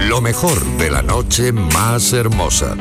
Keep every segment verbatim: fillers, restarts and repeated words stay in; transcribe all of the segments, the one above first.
Lo mejor de la noche más hermosa.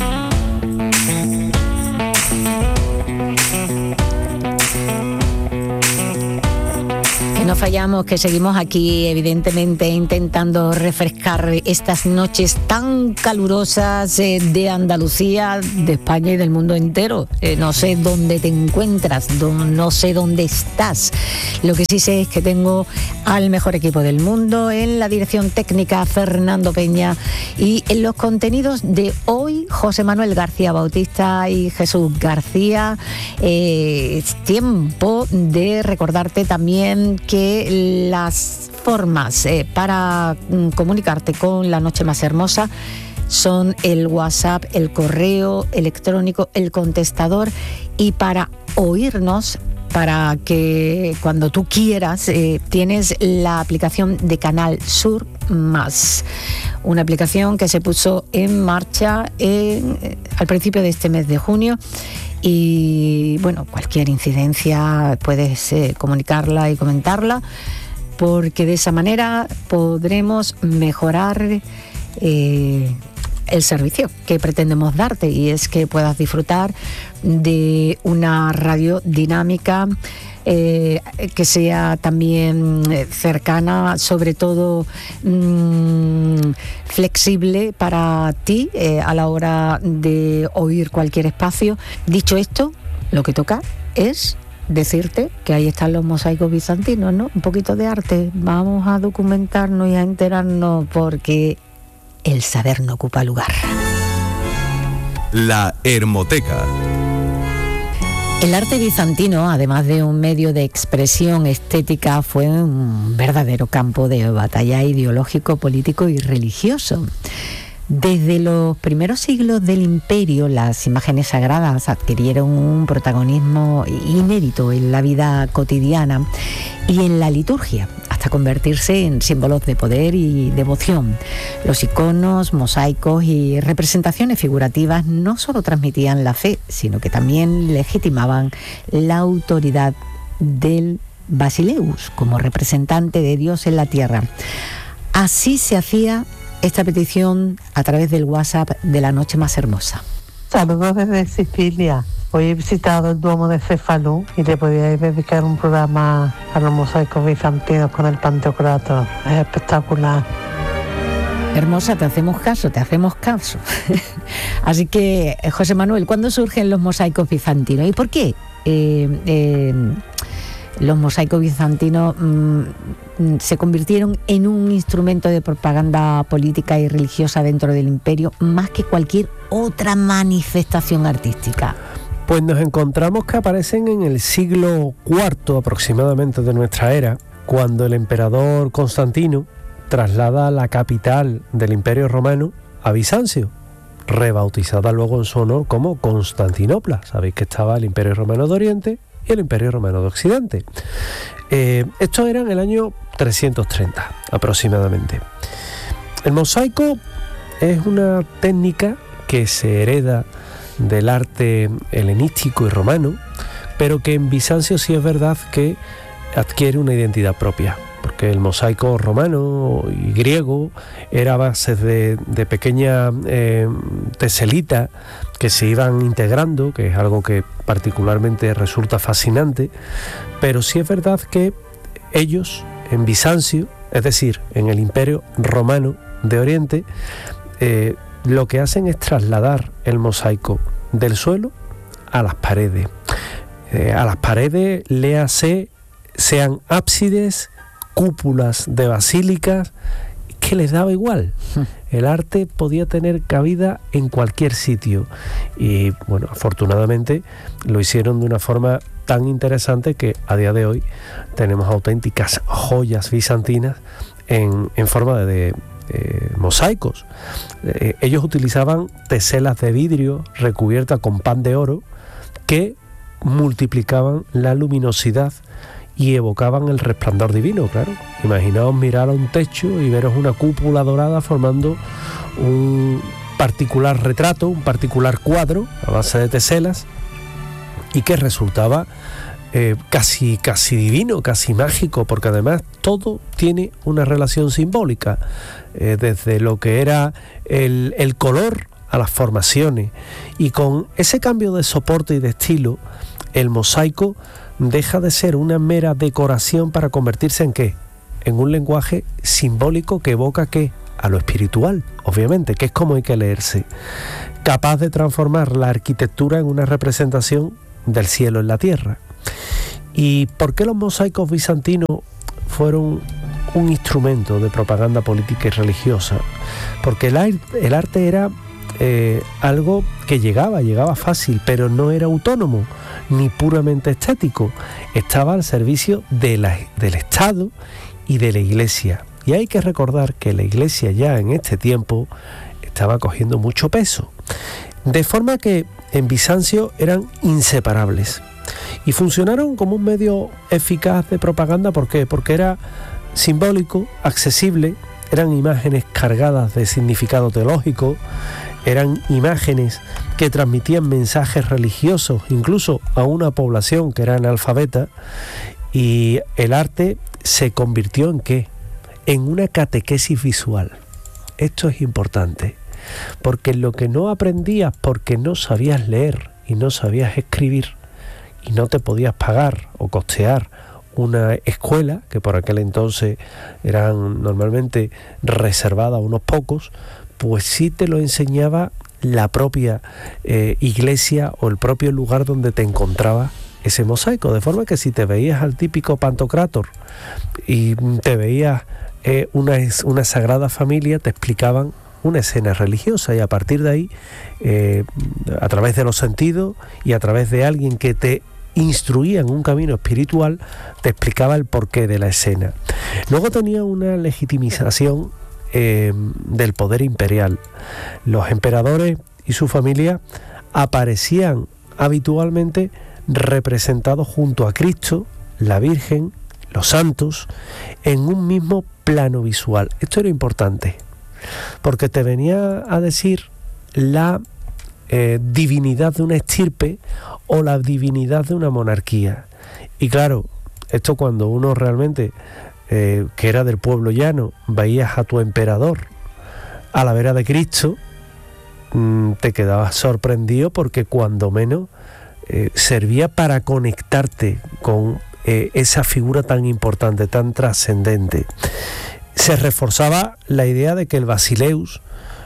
No fallamos, que seguimos aquí evidentemente intentando refrescar estas noches tan calurosas eh, de Andalucía, de España y del mundo entero. Eh, no sé dónde te encuentras, do, no sé dónde estás. Lo que sí sé es que tengo al mejor equipo del mundo en la dirección técnica, Fernando Peña, y en los contenidos de hoy, José Manuel García Bautista y Jesús García. Eh, es tiempo de recordarte también que que las formas eh, para mm, comunicarte con La Noche Más Hermosa son el WhatsApp, el correo electrónico, el contestador, y para oírnos, para que cuando tú quieras, eh, tienes la aplicación de Canal Sur Más, una aplicación que se puso en marcha en, eh, al principio de este mes de junio. Y bueno, cualquier incidencia puedes eh, comunicarla y comentarla, porque de esa manera podremos mejorar eh, el servicio que pretendemos darte, y es que puedas disfrutar de una radio dinámica, eh, que sea también cercana, sobre todo mmm, flexible para ti eh, a la hora de oír cualquier espacio. Dicho esto, lo que toca es decirte que ahí están los mosaicos bizantinos, ¿no? Un poquito de arte. Vamos a documentarnos y a enterarnos, porque el saber no ocupa lugar. La Hermoteca. El arte bizantino, además de un medio de expresión estética, fue un verdadero campo de batalla ideológico, político y religioso. Desde los primeros siglos del imperio, las imágenes sagradas adquirieron un protagonismo inédito en la vida cotidiana y en la liturgia, hasta convertirse en símbolos de poder y devoción. Los iconos, mosaicos y representaciones figurativas no solo transmitían la fe, sino que también legitimaban la autoridad del Basileus como representante de Dios en la tierra. Así se hacía esta petición a través del WhatsApp de La Noche Más Hermosa. Saludos desde Sicilia. Hoy he visitado el Duomo de Cefalú y le podíais dedicar un programa a los mosaicos bizantinos con el Pantocrator. Es espectacular. Hermosa, te hacemos caso, te hacemos caso. Así que, José Manuel, ¿cuándo surgen los mosaicos bizantinos y por qué eh, eh, los mosaicos bizantinos mmm, se convirtieron en un instrumento de propaganda política y religiosa dentro del imperio, más que cualquier otra manifestación artística? Pues nos encontramos que aparecen en el siglo cuarto aproximadamente de nuestra era, cuando el emperador Constantino traslada la capital del Imperio Romano a Bizancio, rebautizada luego en su honor como Constantinopla. Sabéis que estaba el Imperio Romano de Oriente y el Imperio Romano de Occidente. Eh, esto era en el año trescientos treinta aproximadamente. El mosaico es una técnica que se hereda del arte helenístico y romano, pero que en Bizancio sí es verdad que adquiere una identidad propia, porque el mosaico romano y griego era a base de, de pequeñas eh, teselitas que se iban integrando, que es algo que particularmente resulta fascinante, pero sí es verdad que ellos en Bizancio, es decir, en el Imperio Romano de Oriente, eh, lo que hacen es trasladar el mosaico del suelo a las paredes. Eh, a las paredes, léase, sean ábsides, cúpulas de basílicas, que les daba igual. El arte podía tener cabida en cualquier sitio y, bueno, afortunadamente lo hicieron de una forma tan interesante que a día de hoy tenemos auténticas joyas bizantinas en, en forma de, de eh, mosaicos. Eh, ellos utilizaban teselas de vidrio recubiertas con pan de oro que multiplicaban la luminosidad y evocaban el resplandor divino, claro. Imaginaos mirar a un techo y veros una cúpula dorada formando un particular retrato, un particular cuadro a base de teselas, y que resultaba eh, casi, casi divino, casi mágico, porque además todo tiene una relación simbólica, eh, desde lo que era el, el color a las formaciones, y con ese cambio de soporte y de estilo, el mosaico deja de ser una mera decoración para convertirse en ¿qué? En un lenguaje simbólico que evoca ¿qué? A lo espiritual, obviamente, que es como hay que leerse, capaz de transformar la arquitectura en una representación del cielo en la tierra. ¿Y por qué los mosaicos bizantinos fueron un instrumento de propaganda política y religiosa? Porque el, el arte era eh, algo que llegaba, llegaba fácil, pero no era autónomo, ni puramente estético. Estaba al servicio de la, del Estado y de la Iglesia. Y hay que recordar que la Iglesia ya en este tiempo estaba cogiendo mucho peso. De forma que en Bizancio eran inseparables. Y funcionaron como un medio eficaz de propaganda. ¿Por qué? Porque era simbólico, accesible, eran imágenes cargadas de significado teológico, eran imágenes que transmitían mensajes religiosos, incluso a una población que era analfabeta, y el arte se convirtió en ¿qué? En una catequesis visual. Esto es importante, porque lo que no aprendías porque no sabías leer y no sabías escribir y no te podías pagar o costear una escuela, que por aquel entonces eran normalmente reservadas a unos pocos, pues sí te lo enseñaba la propia eh, iglesia o el propio lugar donde te encontraba ese mosaico, de forma que si te veías al típico Pantocrátor y te veías eh, una, una Sagrada Familia, te explicaban una escena religiosa, y a partir de ahí, eh, a través de los sentidos y a través de alguien que te instruía en un camino espiritual, te explicaba el porqué de la escena. Luego tenía una legitimización eh, del poder imperial. Los emperadores y su familia aparecían habitualmente representados junto a Cristo, la Virgen, los santos, en un mismo plano visual. Esto era importante, porque te venía a decir la eh, divinidad de una estirpe o la divinidad de una monarquía. Y claro, esto cuando uno realmente, eh, que era del pueblo llano, veías a tu emperador a la vera de Cristo, mmm, te quedabas sorprendido, porque cuando menos eh, servía para conectarte con eh, esa figura tan importante, tan trascendente. Se reforzaba la idea de que el Basileus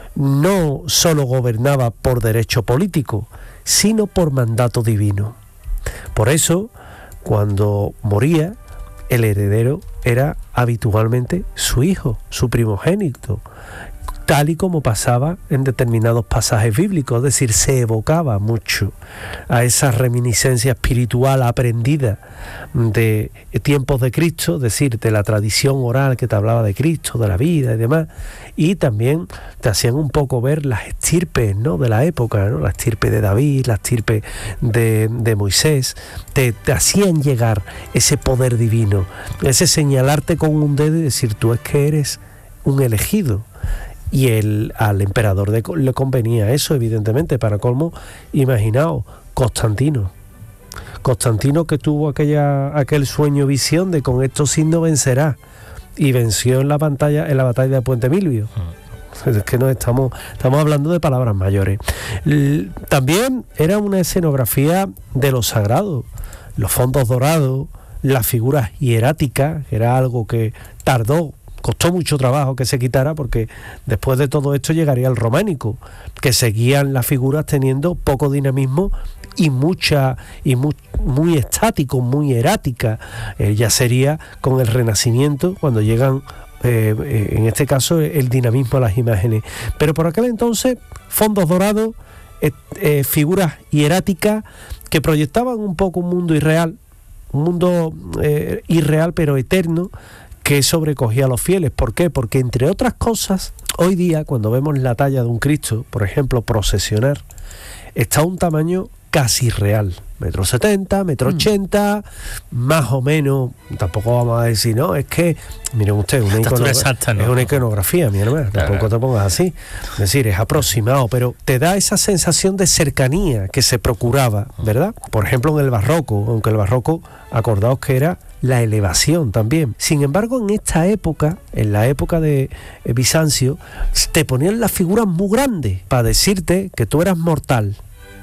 no solo gobernaba por derecho político, sino por mandato divino. Por eso, cuando moría, el heredero era habitualmente su hijo, su primogénito, tal y como pasaba en determinados pasajes bíblicos, es decir, se evocaba mucho a esa reminiscencia espiritual aprendida de tiempos de Cristo, es decir, de la tradición oral que te hablaba de Cristo, de la vida y demás, y también te hacían un poco ver las estirpes, ¿no?, de la época, ¿no?, la estirpe de David, la estirpe de, de Moisés, te, te hacían llegar ese poder divino, ese señalarte con un dedo y decir, tú es que eres un elegido. Y el, al emperador de, le convenía eso, evidentemente. Para colmo, imaginaos, Constantino. Constantino, que tuvo aquella, aquel sueño visión de con estos signos vencerá, y venció en la pantalla, en la batalla de Puente Milvio. Es que no estamos, estamos hablando de palabras mayores. L- también era una escenografía de lo sagrado, los fondos dorados, las figuras hieráticas, que era algo que tardó, costó mucho trabajo que se quitara, porque después de todo esto llegaría el románico, que seguían las figuras teniendo poco dinamismo y mucha y muy, muy estático, muy erática. Eh, ya sería con el Renacimiento cuando llegan, eh, eh, en este caso, el dinamismo a las imágenes. Pero por aquel entonces, fondos dorados, eh, eh, figuras hieráticas que proyectaban un poco un mundo irreal, un mundo eh, irreal pero eterno, que sobrecogía a los fieles. ¿Por qué? Porque, entre otras cosas, hoy día, cuando vemos la talla de un Cristo, por ejemplo, procesionar, está a un tamaño casi real, metro setenta, metro ochenta, mm. más o menos, tampoco vamos a decir, no, es que, miren ustedes, una iconogra- exacta, ¿no? Es una iconografía, mi hermano, claro. Tampoco te pongas así, es decir, es aproximado, pero te da esa sensación de cercanía que se procuraba, ¿verdad? Por ejemplo, en el barroco, aunque el barroco, acordaos que era la elevación también. Sin embargo, en esta época, en la época de eh, Bizancio, te ponían las figuras muy grandes para decirte que tú eras mortal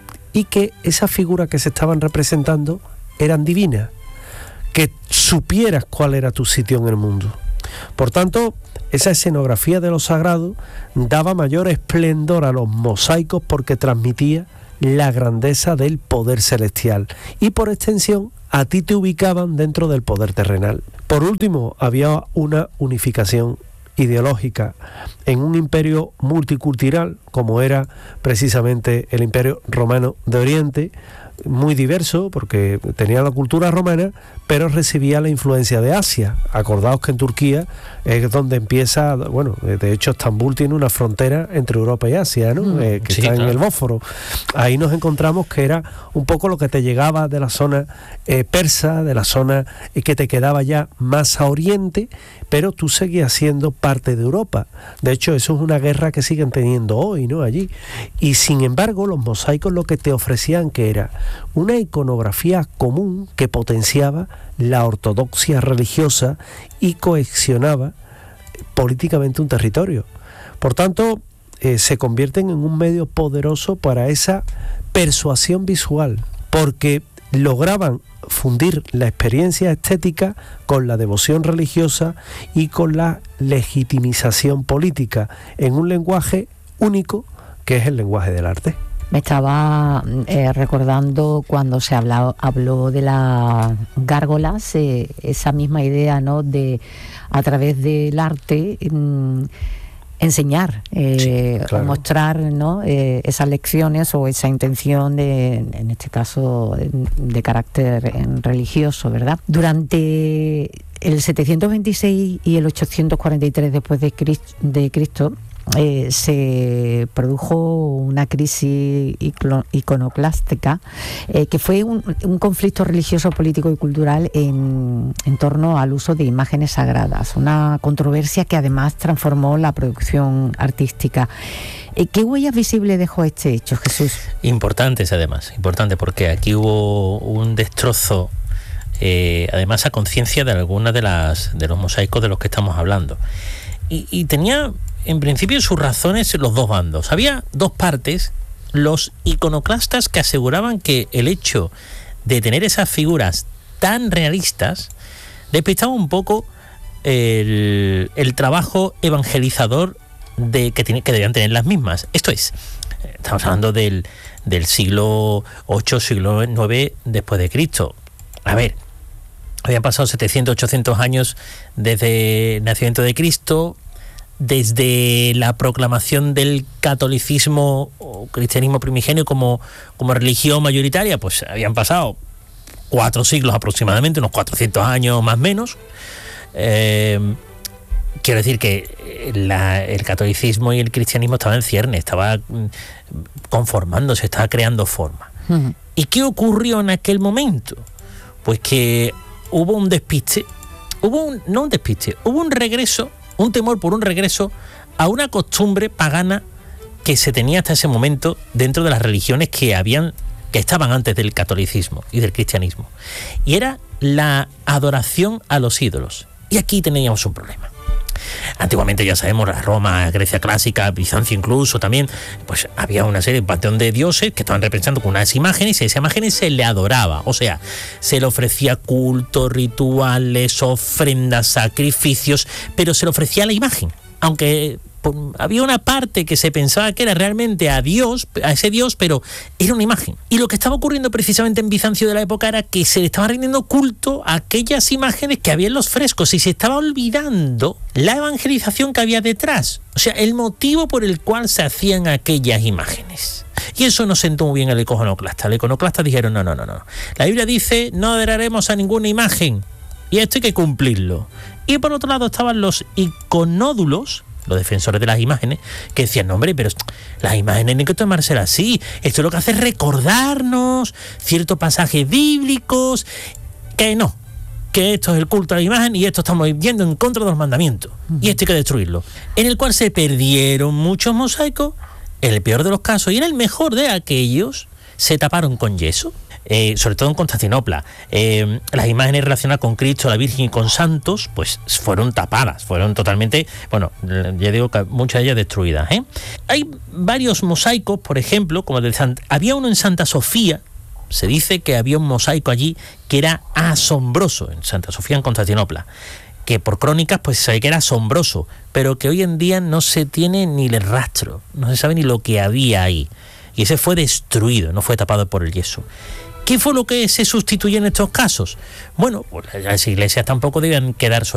y que esas figuras que se estaban representando eran divinas, que supieras cuál era tu sitio en el mundo. Por tanto, esa escenografía de lo sagrado daba mayor esplendor a los mosaicos porque transmitía la grandeza del poder celestial y por extensión a ti te ubicaban dentro del poder terrenal. Por último, había una unificación ideológica en un imperio multicultural como era precisamente el Imperio Romano de Oriente, muy diverso porque tenía la cultura romana, pero recibía la influencia de Asia. Acordaos que en Turquía es donde empieza, bueno, de hecho Estambul tiene una frontera entre Europa y Asia, ¿no? Mm, eh, que sí, está claro. En el Bósforo. Ahí nos encontramos que era un poco lo que te llegaba de la zona eh, persa, de la zona eh, que te quedaba ya más a oriente, pero tú seguías siendo parte de Europa. De hecho, eso es una guerra que siguen teniendo hoy, ¿no? Allí. Y sin embargo, los mosaicos lo que te ofrecían que era una iconografía común que potenciaba la ortodoxia religiosa y cohesionaba políticamente un territorio. Por tanto, eh, se convierten en un medio poderoso para esa persuasión visual, porque lograban fundir la experiencia estética con la devoción religiosa y con la legitimización política en un lenguaje único que es el lenguaje del arte. Me estaba eh, recordando cuando se habló, habló de las gárgolas, eh, esa misma idea, ¿no?, de a través del arte mmm, enseñar, eh, sí, claro. mostrar, ¿no?, eh, esas lecciones o esa intención de, en este caso, de carácter religioso, ¿verdad? Durante el setecientos veintiséis y el ochocientos cuarenta y tres después de Cristo, de Cristo Eh, se produjo una crisis iconoclástica eh, que fue un, un conflicto religioso, político y cultural en, en torno al uso de imágenes sagradas, una controversia que además transformó la producción artística. Eh, ¿Qué huellas visibles dejó este hecho, Jesús? Importantes además, importante porque aquí hubo un destrozo eh, además a conciencia de algunas de las de los mosaicos de los que estamos hablando y, y tenía en principio sus razones en los dos bandos. Había dos partes, los iconoclastas que aseguraban que el hecho de tener esas figuras tan realistas despistaba un poco el, el trabajo evangelizador de que, tiene, que debían tener las mismas. Esto es, estamos hablando del, del siglo ocho, siglo nueve después de Cristo. A ver, habían pasado setecientos, ochocientos años desde el nacimiento de Cristo. Desde la proclamación del catolicismo o cristianismo primigenio como, como religión mayoritaria, pues habían pasado cuatro siglos aproximadamente, unos cuatrocientos años más o menos. Eh, quiero decir que la, el catolicismo y el cristianismo estaban en cierne, estaba conformándose, estaba creando forma. Uh-huh. ¿Y qué ocurrió en aquel momento? Pues que hubo un despiste, hubo un, no un despiste, hubo un regreso, un temor por un regreso a una costumbre pagana que se tenía hasta ese momento dentro de las religiones que habían, que estaban antes del catolicismo y del cristianismo. Y era la adoración a los ídolos. Y aquí teníamos un problema. Antiguamente, ya sabemos, la Roma, Grecia clásica, Bizancio incluso también, pues había una serie de panteón de dioses que estaban representando con unas imágenes y a esas imágenes se le adoraba, o sea, se le ofrecía culto, rituales, ofrendas, sacrificios, pero se le ofrecía la imagen, aunque pues, había una parte que se pensaba que era realmente a Dios, a ese Dios, pero era una imagen. Y lo que estaba ocurriendo precisamente en Bizancio de la época era que se le estaba rindiendo culto a aquellas imágenes que había en los frescos y se estaba olvidando la evangelización que había detrás, o sea, el motivo por el cual se hacían aquellas imágenes. Y eso no sentó muy bien al iconoclasta. Los iconoclastas dijeron, no, no, no, no. La Biblia dice, no adoraremos a ninguna imagen. Y esto hay que cumplirlo. Y por otro lado estaban los iconódulos, los defensores de las imágenes, que decían, no hombre, pero las imágenes no hay que tomárselas así, esto lo que hace es recordarnos ciertos pasajes bíblicos, que no, que esto es el culto a la imagen y esto estamos yendo en contra de los mandamientos, uh-huh. y esto hay que destruirlo, en el cual se perdieron muchos mosaicos, en el peor de los casos, y en el mejor de aquellos, se taparon con yeso. Eh, sobre todo en Constantinopla, eh, las imágenes relacionadas con Cristo, la Virgen y con santos, pues fueron tapadas, fueron totalmente, bueno, ya digo que muchas de ellas destruidas, ¿eh? Hay varios mosaicos, por ejemplo, como el de Sant- había uno en Santa Sofía, se dice que había un mosaico allí que era asombroso, en Santa Sofía, en Constantinopla, que por crónicas pues se sabe que era asombroso, pero que hoy en día no se tiene ni el rastro, no se sabe ni lo que había ahí, y ese fue destruido, no fue tapado por el yeso. ¿Qué fue lo que se sustituyó en estos casos? Bueno, pues las iglesias tampoco debían quedar